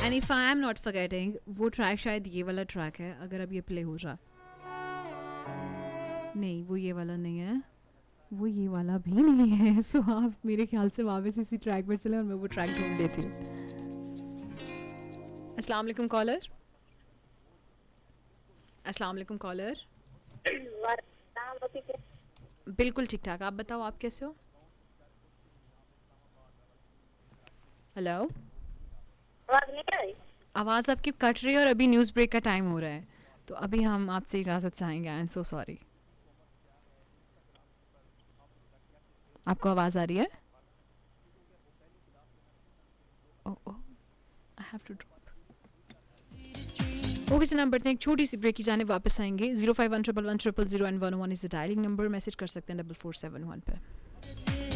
And if I am not forgetting, वो track शायद ये वाला ट्रैक है, अगर अब ये प्ले हो जाए। नहीं, वो ये वाला नहीं है, वो ये वाला भी नहीं है। सो आप मेरे ख्याल से वापस इसी ट्रैक पर चले और मैं वो ट्रैक ढूंढ देती हूँ। अस्सलाम वालेकुम कॉलर। अस्सलाम वालेकुम कॉलर। बिल्कुल ठीक ठाक, आप बताओ आप कैसे हो? हेलो, आवाज़ आपकी कट रही है और अभी न्यूज़ ब्रेक का टाइम हो रहा है, तो अभी हम आपसे इजाज़त चाहेंगे। I am so sorry. आपको आवाज़ आ रही है? ओह ओह, I have to drop. Okay जनाब, बढ़ते हैं एक छोटी सी ब्रेक की जाने, वापस आएंगे। 05111100 and 101 is the dialling number. Message कर सकते हैं 4471 पे।